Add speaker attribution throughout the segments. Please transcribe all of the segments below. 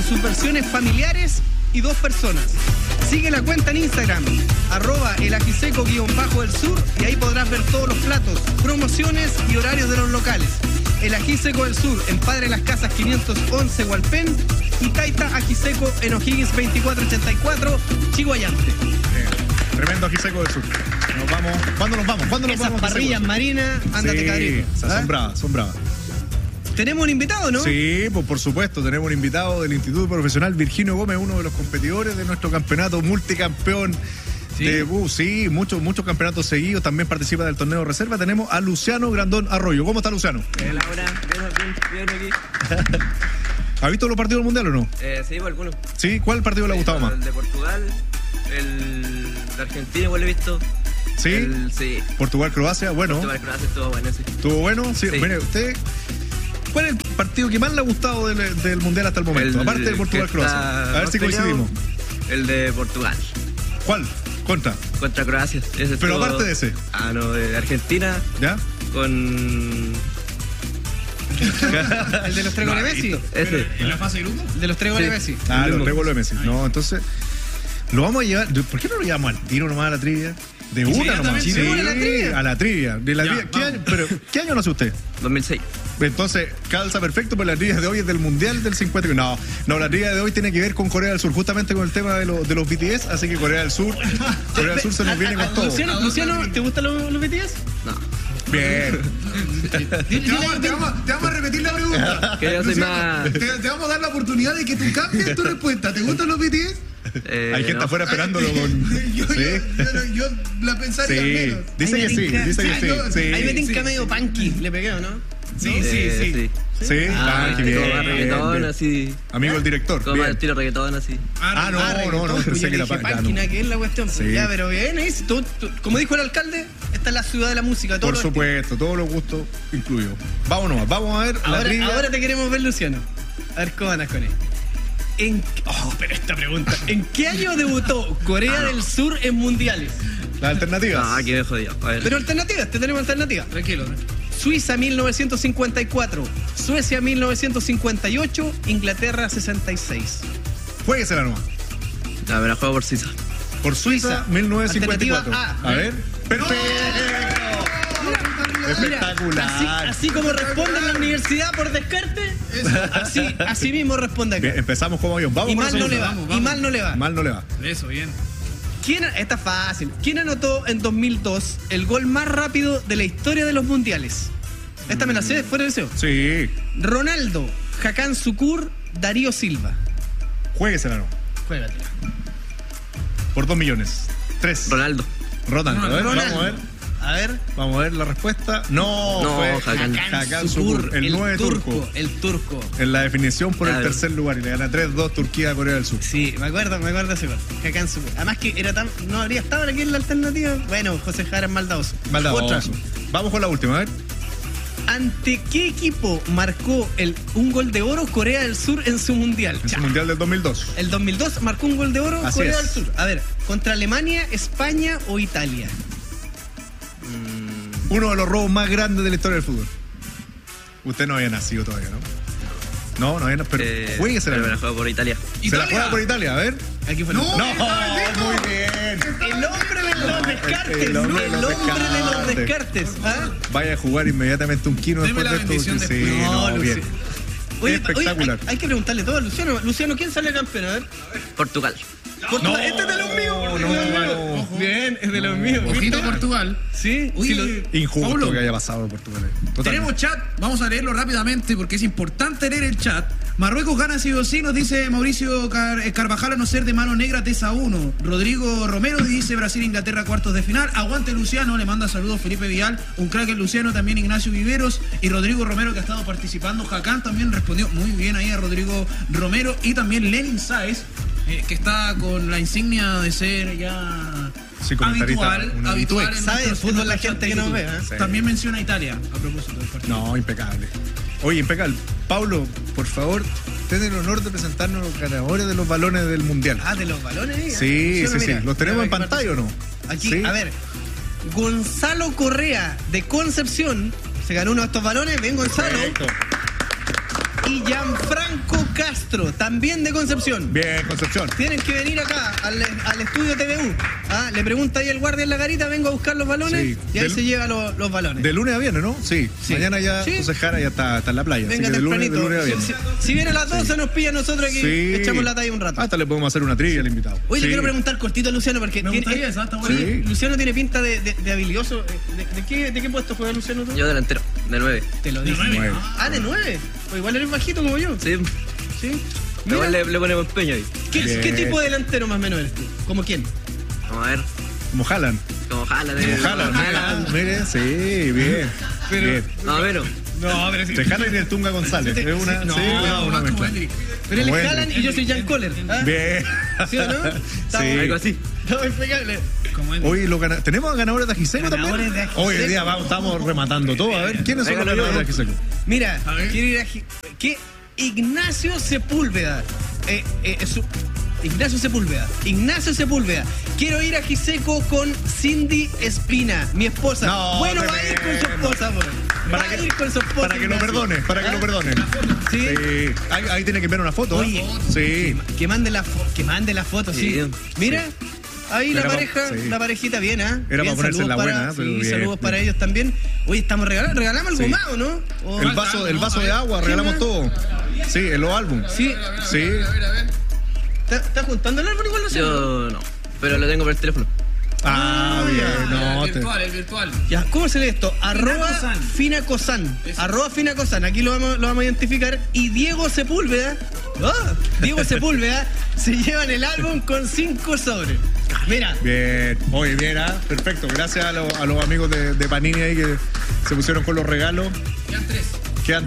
Speaker 1: en sus versiones familiares y 2 personas. Sigue la cuenta en Instagram, @elajiseco_del sur, y ahí podrás ver todos los platos, promociones y horarios de los locales. El Ají Seco del Sur, en Padre Las Casas 511, Hualpén, y Taita Ají Seco en O'Higgins 2484, Chihuayante.
Speaker 2: Tremendo Ají Seco del Sur. Nos vamos. ¿Cuándo nos vamos? ¿Cuándo nos
Speaker 1: Esas
Speaker 2: vamos?
Speaker 1: parrillas marinas, ándate,
Speaker 2: sí,
Speaker 1: cabrito.
Speaker 2: Son bravas, son bravas.
Speaker 1: Tenemos un invitado, ¿no?
Speaker 2: Sí, pues por supuesto, tenemos un invitado del Instituto Profesional, Virginio Gómez, uno de los competidores de nuestro campeonato, multicampeón.
Speaker 3: Sí,
Speaker 2: muchos campeonatos seguidos, también participa del torneo reserva. Tenemos a Luciano Grandón Arroyo. ¿Cómo está Luciano?
Speaker 4: Laura, bien aquí.
Speaker 2: ¿Ha visto los partidos del Mundial o no?
Speaker 4: Sí, por algunos.
Speaker 2: Sí, ¿cuál partido le ha gustado más?
Speaker 4: El de Portugal, el de Argentina igual lo he visto.
Speaker 2: ¿Sí?
Speaker 4: Sí.
Speaker 2: Portugal-Croacia, bueno.
Speaker 4: Portugal-Croacia estuvo bueno, sí.
Speaker 2: ¿Estuvo bueno? Sí.
Speaker 4: Sí.
Speaker 2: Mire, usted, ¿cuál es el partido que más le ha gustado del Mundial hasta el momento? Aparte del Portugal-Croacia. A ver si coincidimos.
Speaker 4: El de Portugal.
Speaker 2: ¿Cuál? ¿Contra
Speaker 4: Croacia. Ese
Speaker 2: Pero
Speaker 4: estuvo...
Speaker 2: aparte de ese.
Speaker 4: No, de Argentina.
Speaker 2: ¿Ya?
Speaker 4: Con...
Speaker 1: El de los 3 goles de Messi.
Speaker 4: Ese.
Speaker 3: ¿En la fase de grupo?
Speaker 1: El de los 3 goles de Messi.
Speaker 2: Los 3 goles de Messi. No, entonces, lo vamos a llevar. ¿Por qué no lo llevamos al tiro nomás a la trivia? De una nomás.
Speaker 1: Sí, a la trivia.
Speaker 2: A la trivia. De la
Speaker 3: Ya,
Speaker 2: trivia. ¿Qué año nace usted?
Speaker 4: 2006.
Speaker 2: Entonces, calza perfecto, pues la trivia de hoy es del Mundial del 50. No, la trivia de hoy tiene que ver con Corea del Sur, justamente con el tema de los BTS, así que Corea del Sur se nos viene con todo.
Speaker 1: Luciano, ¿te gustan los BTS?
Speaker 4: No.
Speaker 2: Bien.
Speaker 3: Te vamos a repetir la pregunta.
Speaker 4: Que yo soy
Speaker 3: Luciano,
Speaker 4: más...
Speaker 3: te vamos a dar la oportunidad de que tú cambies tu respuesta. ¿Te gustan los BTS?
Speaker 2: Hay gente
Speaker 4: no.
Speaker 2: afuera esperándolo con.
Speaker 3: Yo la pensaría al menos.
Speaker 2: Dice que sí, dice que sí.
Speaker 1: Ahí me tinca
Speaker 3: sí,
Speaker 1: medio punky, le pegué, ¿o no?
Speaker 3: Sí.
Speaker 4: Sí.
Speaker 2: Sí, qué bien,
Speaker 4: Como más reggaetón,
Speaker 2: bien.
Speaker 4: así.
Speaker 2: Amigo el director.
Speaker 4: Como más
Speaker 2: Bien.
Speaker 4: estilo reggaetón, así.
Speaker 2: No, pensé que era
Speaker 1: punky, que es la cuestión.
Speaker 2: Sí.
Speaker 1: Ya, pero bien, ahí, como dijo el alcalde, esta es la ciudad de la música.
Speaker 2: Por supuesto, todos los gustos incluidos. Vámonos, vamos a ver la trivia.
Speaker 1: Ahora te queremos ver, Luciano. A ver cómo andas con él. Pero esta pregunta. ¿En qué año debutó Corea del Sur en mundiales?
Speaker 2: Las alternativas.
Speaker 4: Qué jodido. A ver.
Speaker 1: Pero alternativas, te tenemos alternativas.
Speaker 3: Tranquilo.
Speaker 1: Suiza 1954, Suecia 1958, Inglaterra 66.
Speaker 2: Juéguesela nomás.
Speaker 4: Me la juego por Suiza.
Speaker 2: Por Suiza, 1954.
Speaker 1: Alternativa A.
Speaker 2: A ver. ¡Perfecto! Espectacular.
Speaker 1: Así como responde en la universidad por descarte, así mismo responde acá.
Speaker 2: Bien, empezamos como avión. Vamos
Speaker 1: Y
Speaker 2: con
Speaker 1: mal
Speaker 2: la
Speaker 1: no le
Speaker 2: segunda.
Speaker 1: va.
Speaker 3: vamos.
Speaker 1: Y mal no le va.
Speaker 2: Mal no le va.
Speaker 3: Eso, bien.
Speaker 1: Esta es fácil. ¿Quién anotó en 2002 el gol más rápido de la historia de los mundiales? Esta me la sé, fuera de deseo.
Speaker 2: Sí.
Speaker 1: Ronaldo, Hakan Sukur, Darío Silva.
Speaker 2: Juéguesela nomás.
Speaker 1: Juégatela.
Speaker 2: Por 2 millones. 3.
Speaker 4: Ronaldo.
Speaker 2: Ronaldo. A ver,
Speaker 1: Ronaldo.
Speaker 2: vamos a ver la respuesta. No, fue Hakan Sukur, el 9 turco.
Speaker 1: El turco.
Speaker 2: En la definición por el
Speaker 4: Claro.
Speaker 2: tercer lugar. Y le gana 3-2 Turquía a Corea del Sur.
Speaker 1: Sí, me acuerdo ese gol. Hakan Sukur. Además que no habría estado aquí en la alternativa. Bueno, José Jara es maldadoso.
Speaker 2: Maldadoso.
Speaker 1: Otra.
Speaker 2: Vamos con la última, a ver.
Speaker 1: ¿Ante qué equipo marcó un gol de oro Corea del Sur en su mundial?
Speaker 2: En su mundial del 2002.
Speaker 1: El 2002 marcó un gol de oro
Speaker 2: Así
Speaker 1: Corea
Speaker 2: es.
Speaker 1: del Sur. A ver, ¿contra Alemania, España o Italia?
Speaker 2: Uno de los robos más grandes de la historia del fútbol. Usted no había nacido todavía, ¿no? No había nacido. Pero juéguesela.
Speaker 4: Me la juego por Italia.
Speaker 2: Se la juega por Italia, a ver.
Speaker 1: Aquí fue
Speaker 3: No,
Speaker 2: muy bien.
Speaker 1: el hombre de los descartes.
Speaker 2: El hombre de los
Speaker 1: descartes. ¿Ah?
Speaker 2: Vaya a jugar inmediatamente un kino
Speaker 3: Deme
Speaker 2: después
Speaker 3: la
Speaker 2: de esto.
Speaker 3: bendición
Speaker 2: porque
Speaker 3: después.
Speaker 2: sí,
Speaker 1: No,
Speaker 2: no, bien.
Speaker 1: Oye,
Speaker 2: Espectacular.
Speaker 1: hay que preguntarle todo a Luciano. Luciano, ¿quién sale campeón? A ver.
Speaker 4: Portugal.
Speaker 1: Portugal. Este es de los míos.
Speaker 2: no.
Speaker 1: Bien, es de los míos.
Speaker 3: Ojito
Speaker 1: ¿viste?
Speaker 3: Portugal.
Speaker 1: Sí.
Speaker 3: Oye,
Speaker 2: Injusto
Speaker 3: Pablo,
Speaker 2: que haya pasado Portugal. Totalmente.
Speaker 3: tenemos chat, vamos a leerlo rápidamente porque es importante leer el chat. Marruecos gana sí o sí, nos dice Mauricio Carvajal, a no ser de mano negra, Tesa 1. Rodrigo Romero dice Brasil-Inglaterra cuartos de final. Aguante Luciano, le manda saludos Felipe Vial, un crack el Luciano, también Ignacio Viveros y Rodrigo Romero que ha estado participando. Hakan también respondió muy bien ahí a Rodrigo Romero y también Lenin Sáez, que está con la insignia de ser ya
Speaker 2: Sí, comentarista, un
Speaker 3: habitual en
Speaker 1: Sabe de
Speaker 3: nuestros-
Speaker 1: fútbol
Speaker 3: en
Speaker 1: la
Speaker 3: nuestros
Speaker 1: gente que nos ve, ¿eh?
Speaker 2: Sí.
Speaker 3: También menciona Italia a propósito del partido.
Speaker 2: No, impecable. Oye, impecable. Pablo, por favor, ten el honor de presentarnos los ganadores de los balones del Mundial.
Speaker 1: Ah, de los balones. ¿eh?
Speaker 2: Sí,
Speaker 1: Luciano,
Speaker 2: sí.
Speaker 1: mira,
Speaker 2: ¿Los tenemos en
Speaker 1: mira,
Speaker 2: pantalla o no?
Speaker 1: Aquí,
Speaker 2: Sí.
Speaker 1: a ver. Gonzalo Correa de Concepción se ganó uno de estos balones. Ven, Gonzalo.
Speaker 2: Perfecto.
Speaker 1: y Gianfranco Castro, también de Concepción.
Speaker 2: Bien, Concepción.
Speaker 1: Tienen que venir acá al estudio TVU. Le pregunta ahí el guardia en la garita, vengo a buscar los balones,
Speaker 2: Sí.
Speaker 1: y ahí se lleva los balones.
Speaker 2: De lunes a viernes, ¿no? Sí.
Speaker 1: Sí.
Speaker 2: Mañana ya
Speaker 1: Sí.
Speaker 2: José Jara ya está en la playa.
Speaker 1: Venga
Speaker 2: así que de lunes
Speaker 1: tempranito.
Speaker 2: a viernes.
Speaker 1: Si viene a las 12 nos pilla nosotros aquí,
Speaker 2: Sí.
Speaker 1: echamos la talla un rato.
Speaker 2: Hasta le podemos hacer una trivia al invitado.
Speaker 1: Oye,
Speaker 2: Sí.
Speaker 1: le quiero preguntar cortito a Luciano porque
Speaker 3: Me gustaría, esa está buena.
Speaker 2: Sí.
Speaker 1: Luciano tiene pinta de habilidoso. ¿De qué puesto juega Luciano tú?
Speaker 4: Yo delantero, de 9.
Speaker 1: Te lo dije.
Speaker 3: De 9.
Speaker 1: De 9. Pues igual eres bajito como yo.
Speaker 4: Sí.
Speaker 1: Sí.
Speaker 4: Pero
Speaker 1: Mira,
Speaker 4: igual le ponemos empeño ahí.
Speaker 1: ¿qué
Speaker 2: Bien.
Speaker 1: tipo de delantero más o menos eres tú? ¿Como quién?
Speaker 4: Vamos a ver.
Speaker 2: Como Haaland.
Speaker 4: Como jala.
Speaker 2: Como Haaland. Mire, sí, bien.
Speaker 1: Pero-
Speaker 2: Bien.
Speaker 4: No, menos.
Speaker 3: No, pero sí.
Speaker 2: De Haaland y el Tunga González. Es una,
Speaker 3: No,
Speaker 2: sí, una
Speaker 3: más como
Speaker 2: mezcla.
Speaker 3: Hendrik.
Speaker 1: Pero él es
Speaker 2: Como
Speaker 1: Haaland y yo soy Jan Koller.
Speaker 2: Bien.
Speaker 1: ¿Sí o no?
Speaker 2: Sí.
Speaker 4: Algo así.
Speaker 1: Estamos impecables.
Speaker 3: Como Hendrik.
Speaker 2: Hoy tenemos ganadores de Ajiseco también.
Speaker 1: Ganadores de Ajiseco.
Speaker 2: Hoy en día estamos rematando todo. A ver, ¿quiénes son los
Speaker 4: Hágalo,
Speaker 2: ganadores de Ajiseco?
Speaker 1: Mira,
Speaker 3: A ver.
Speaker 1: quiero ir a ¿qué? Ignacio Sepúlveda. Ignacio Sepúlveda. Quiero ir a Giseco con Cindy Espina, mi esposa.
Speaker 2: No,
Speaker 1: bueno, va a ir con su
Speaker 2: tremendo.
Speaker 1: esposa, pues. Va a ir con su esposa.
Speaker 2: Para que lo
Speaker 1: Ignacio.
Speaker 2: perdone, para que lo perdone.
Speaker 1: ¿Sí?
Speaker 2: Sí. Ahí tiene que ver una foto.
Speaker 1: Oye,
Speaker 2: Sí.
Speaker 1: que mande la foto, sí.
Speaker 4: Sí.
Speaker 1: Mira, ahí la
Speaker 2: Era
Speaker 1: pareja,
Speaker 2: sí.
Speaker 1: la parejita bien, ¿ah?
Speaker 2: Era
Speaker 1: Bien,
Speaker 2: para ponerse
Speaker 1: saludos
Speaker 2: la buena,
Speaker 1: sí,
Speaker 2: pero bien,
Speaker 1: saludos para
Speaker 2: bien.
Speaker 1: ellos también. Oye, estamos regalamos algo
Speaker 2: Sí.
Speaker 1: más, ¿o no? ¿O-
Speaker 2: El vaso de agua,
Speaker 1: ¿Qué
Speaker 2: regalamos
Speaker 1: más?
Speaker 2: todo. Sí, en los álbumes.
Speaker 1: Sí.
Speaker 2: Sí.
Speaker 1: ¿Estás juntando el árbol igual, no sé?
Speaker 4: Yo no. Pero lo tengo por el teléfono.
Speaker 2: Bien. No,
Speaker 3: El virtual.
Speaker 1: Ya, ¿cómo se lee esto?
Speaker 3: Finacosan.
Speaker 1: Finacosan.
Speaker 3: Eso.
Speaker 1: @Finacosan. Aquí lo vamos a identificar. Y Diego Sepúlveda. Diego Sepúlveda se llevan el álbum con 5 sobres. Mira.
Speaker 2: Bien. Oye, bien, perfecto. Gracias a los amigos de Panini ahí que se pusieron con los regalos.
Speaker 3: Quedan 3.
Speaker 2: Quedan...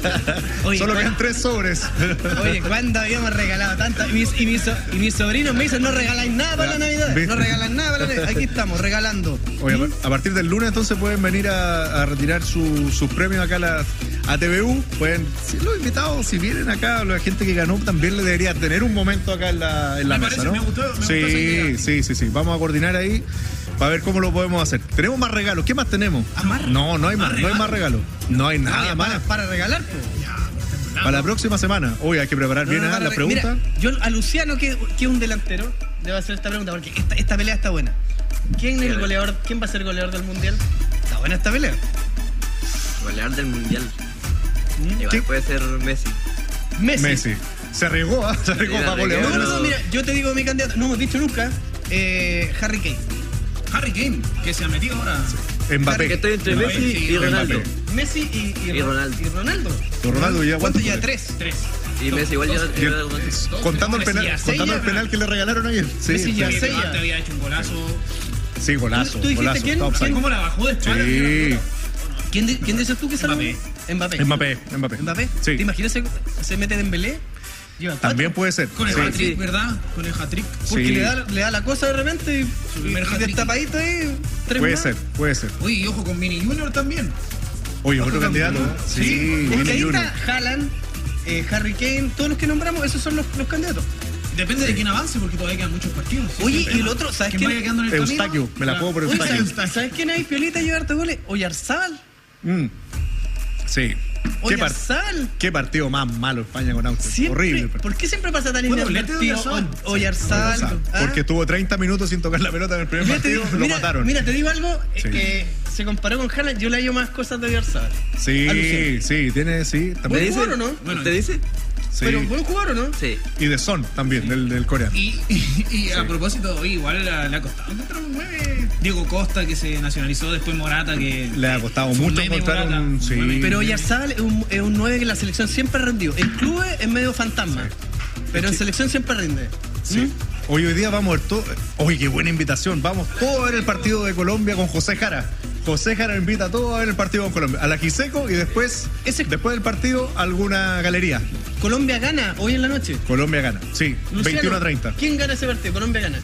Speaker 1: Oye,
Speaker 2: Solo
Speaker 1: ¿cuál-
Speaker 2: quedan 3 sobres.
Speaker 1: Oye, ¿cuándo habíamos regalado tanto? Y mis sobrinos me dicen, no regaláis nada para la Navidad.
Speaker 2: ¿Viste?
Speaker 1: No regalan nada para la Navidad. Aquí estamos, regalando.
Speaker 2: Oye, a partir del lunes entonces pueden venir a retirar sus premios acá a TVU. Pueden, si los invitados, si vienen acá, la gente que ganó también le debería tener un momento acá en la
Speaker 3: Me
Speaker 2: mesa,
Speaker 3: parece,
Speaker 2: ¿no?
Speaker 3: me gustó esa
Speaker 2: sí,
Speaker 3: idea.
Speaker 2: sí. Vamos a coordinar ahí para ver cómo lo podemos hacer. Tenemos más regalos. ¿Qué más tenemos?
Speaker 1: ¿Más?
Speaker 2: No hay más, no hay más regalos. No hay nada
Speaker 1: Oye,
Speaker 2: más.
Speaker 1: para regalar, pues.
Speaker 2: Para la próxima semana. Hoy hay que preparar bien
Speaker 1: No,
Speaker 2: la pregunta.
Speaker 1: Mira, yo a Luciano, que es un delantero, debo hacer esta pregunta porque esta pelea está buena. ¿Quién es el goleador? ¿Quién va a ser goleador del mundial? Está buena esta pelea.
Speaker 4: Goleador del mundial.
Speaker 1: ¿Mm?
Speaker 4: Igual
Speaker 2: ¿Qué?
Speaker 4: puede ser Messi.
Speaker 2: Messi. Se arriesgó, se arriesgó
Speaker 4: Sí,
Speaker 2: para
Speaker 4: la
Speaker 2: goleador.
Speaker 1: No, mira, yo te digo mi candidato, no hemos dicho nunca, Harry Kane.
Speaker 3: Harry Kane, que se ha metido ahora.
Speaker 2: Mbappé.
Speaker 4: Que estoy entre
Speaker 3: Mbappé,
Speaker 4: Messi
Speaker 3: sí,
Speaker 4: y Ronaldo.
Speaker 2: Mbappé.
Speaker 1: Messi y
Speaker 4: Ronaldo.
Speaker 1: Y Ronaldo.
Speaker 2: Ronaldo ya,
Speaker 1: ¿Cuánto
Speaker 2: ¿cuánto
Speaker 1: ya?
Speaker 2: fue?
Speaker 1: 3.
Speaker 3: 3.
Speaker 4: Y Messi igual
Speaker 2: Y
Speaker 4: ya.
Speaker 2: contando el
Speaker 3: Messi
Speaker 2: penal,
Speaker 3: ya
Speaker 2: contando el
Speaker 1: sella.
Speaker 2: penal que le regalaron ayer. Sí,
Speaker 1: Messi ya
Speaker 2: sí.
Speaker 1: sella.
Speaker 3: Te había hecho un golazo.
Speaker 2: Sí, golazo.
Speaker 1: ¿Tú dijiste
Speaker 2: golazo.
Speaker 1: quién?
Speaker 2: Está offside.
Speaker 3: ¿Cómo la bajó de espalda?
Speaker 2: Sí.
Speaker 1: ¿Quién dices tú que salió?
Speaker 3: Mbappé.
Speaker 1: Mbappé.
Speaker 2: Mbappé.
Speaker 1: ¿Te
Speaker 2: Sí.
Speaker 1: imaginas se mete Dembélé? Lleva
Speaker 2: También puede ser.
Speaker 3: Con el
Speaker 2: Sí.
Speaker 3: hat-trick,
Speaker 4: Sí.
Speaker 3: ¿verdad? Con el hat-trick.
Speaker 1: Porque
Speaker 2: Sí.
Speaker 1: le da la cosa de repente
Speaker 3: Su primer
Speaker 1: y
Speaker 3: hat-trick.
Speaker 1: destapadito ahí.
Speaker 2: Puede ser, puede ser.
Speaker 3: Oye, y ojo con Vini Junior también.
Speaker 2: Oye, otro
Speaker 3: Ojo,
Speaker 2: candidato.
Speaker 3: también.
Speaker 2: Sí,
Speaker 1: Porque
Speaker 2: Vini
Speaker 1: ahí
Speaker 2: Junior.
Speaker 1: está Haaland, Harry Kane, todos los que nombramos, esos son los candidatos.
Speaker 3: Depende de quién avance, porque todavía quedan muchos partidos. Sí,
Speaker 1: Oye,
Speaker 3: siempre.
Speaker 1: y el otro, ¿sabes
Speaker 3: ¿Quién
Speaker 1: quién?
Speaker 3: vaya quedando en el camino?
Speaker 2: Eustaquio, me la juego por
Speaker 1: Oye,
Speaker 2: Eustaquio.
Speaker 1: ¿sabes quién hay piolita a llevarte goles? Oyarzábal.
Speaker 2: Sí.
Speaker 1: Oyarzábal.
Speaker 2: ¿Qué partido más malo España con Austria?
Speaker 1: Siempre,
Speaker 2: Horrible. partido.
Speaker 1: ¿por qué siempre pasa tan
Speaker 3: Bueno, doblete de
Speaker 1: inadvertido
Speaker 3: Oyarzábal.
Speaker 1: Oyarzábal? ¿Ah?
Speaker 2: Porque estuvo 30 minutos sin tocar la pelota en el primer
Speaker 1: Mira, te
Speaker 2: partido,
Speaker 1: digo-
Speaker 2: lo
Speaker 1: mira,
Speaker 2: mataron.
Speaker 1: Mira, te digo algo,
Speaker 2: Sí.
Speaker 1: que se comparó con Haaland, yo le hallo más cosas de Oyarzábal.
Speaker 2: Sí,
Speaker 1: Alucina.
Speaker 2: sí, tiene, sí,
Speaker 1: ¿Buen
Speaker 2: también.
Speaker 1: jugador o no?
Speaker 3: Bueno,
Speaker 4: ¿Te dice?
Speaker 2: Sí.
Speaker 1: Pero buen jugador o no?
Speaker 4: Sí.
Speaker 2: Y de Son también, del coreano.
Speaker 3: Y a propósito, oye, igual le ha costado encontrar un 9. Diego Costa, que se nacionalizó, después Morata, que
Speaker 2: Le ha costado
Speaker 3: es un
Speaker 2: mucho
Speaker 3: meme,
Speaker 2: encontrar
Speaker 3: Morata,
Speaker 2: un. Sí.
Speaker 3: meme.
Speaker 1: Pero Oyarzábal es un 9 que en la selección siempre ha rendido. En clubes es medio fantasma, pero en selección siempre rinde.
Speaker 2: Sí.
Speaker 1: ¿Mm?
Speaker 2: Hoy día vamos a ver todo. Oye, qué buena invitación. Vamos todos a ver el partido de Colombia con José Jara. José Jara invita a todos a ver el partido con Colombia. A la Giseco y después, después del partido, alguna galería.
Speaker 1: Colombia gana hoy en la noche.
Speaker 2: Colombia gana. Sí,
Speaker 1: Luciano,
Speaker 2: 21-30.
Speaker 1: ¿Quién gana ese partido? Colombia gana.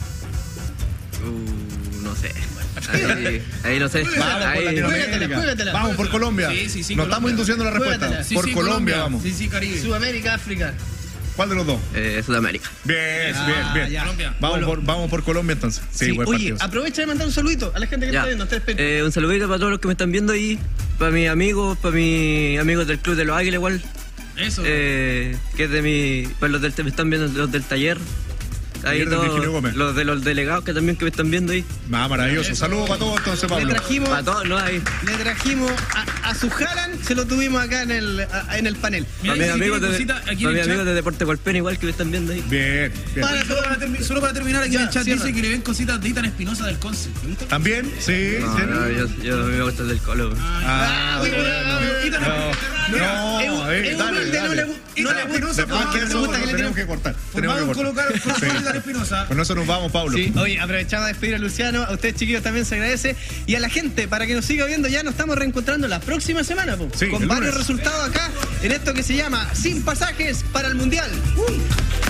Speaker 4: No sé. Ahí no sé.
Speaker 2: Vamos por
Speaker 4: Ahí-
Speaker 2: Latinoamérica.
Speaker 1: Juégatela.
Speaker 2: Vamos por Colombia.
Speaker 3: Sí,
Speaker 2: No
Speaker 3: Colombia.
Speaker 2: estamos induciendo la respuesta.
Speaker 1: Juégatela.
Speaker 3: Sí,
Speaker 2: por
Speaker 3: sí,
Speaker 2: Colombia, vamos.
Speaker 3: Sí, Caribe.
Speaker 1: Sudamérica, África.
Speaker 2: ¿Cuál de los dos?
Speaker 4: Sudamérica.
Speaker 2: Bien,
Speaker 3: Ah,
Speaker 2: bien.
Speaker 3: ya. Colombia.
Speaker 2: Vamos por Colombia entonces. Sí,
Speaker 1: Sí,
Speaker 2: buen
Speaker 1: oye,
Speaker 2: partido.
Speaker 1: aprovecha de mandar un saludito a la gente que
Speaker 4: Ya.
Speaker 1: está viendo. Está esperando.
Speaker 4: Un saludito para todos los que me están viendo ahí. Para mis amigos del Club de los Águilas igual.
Speaker 3: Eso.
Speaker 4: Que es de mi... Pues los del, me están viendo los del taller. Ahí
Speaker 2: Taller de
Speaker 4: todos,
Speaker 2: Virgilio Gómez.
Speaker 4: los de los delegados que también que me están viendo ahí.
Speaker 2: Maravilloso. Saludos para todos entonces,
Speaker 1: Le
Speaker 2: Pablo.
Speaker 1: trajimos,
Speaker 4: Para todos, ¿no? Ahí.
Speaker 1: le trajimos a su Haaland, se lo tuvimos acá en el panel.
Speaker 3: Mira,
Speaker 4: Para mis
Speaker 3: si
Speaker 4: amigos
Speaker 3: tiene
Speaker 4: de,
Speaker 3: cosita aquí en
Speaker 4: para
Speaker 3: el
Speaker 4: mis
Speaker 3: chat.
Speaker 4: amigos de Deporte Golpén igual que me están viendo ahí.
Speaker 2: Bien, bien.
Speaker 1: Para-
Speaker 3: Solo para terminar, aquí
Speaker 1: Ya,
Speaker 3: en el chat
Speaker 1: cierra.
Speaker 3: dice que le ven cositas de Itan Espinosa del Conce. ¿Te gusta?
Speaker 2: ¿También? Sí.
Speaker 4: No,
Speaker 2: sí.
Speaker 4: no, yo a mí me gusta el del Colo.
Speaker 3: Itan
Speaker 2: dale, dale.
Speaker 1: No le gusta.
Speaker 2: Después que eso
Speaker 1: gusta que le
Speaker 2: tenemos que cortar. Tenemos que
Speaker 3: Formado en
Speaker 2: cortar.
Speaker 3: Colo-Colo con Itan Espinosa.
Speaker 2: Con eso nos vamos, Pablo.
Speaker 1: Sí, oye, aprovechamos de despedir a Luciano, a ustedes chiquillos también se agradece, y a la gente, para que nos siga viendo, ya nos estamos reencontrando la próxima semana, po,
Speaker 2: Sí,
Speaker 1: con
Speaker 2: el
Speaker 1: varios
Speaker 2: lunes.
Speaker 1: resultados acá, en esto que se llama Sin Pasajes para el Mundial.